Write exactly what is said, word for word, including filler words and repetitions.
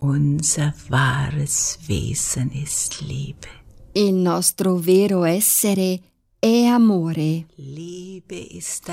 Unser wahres Wesen ist Liebe. Il nostro vero essere è amore. Liebe ist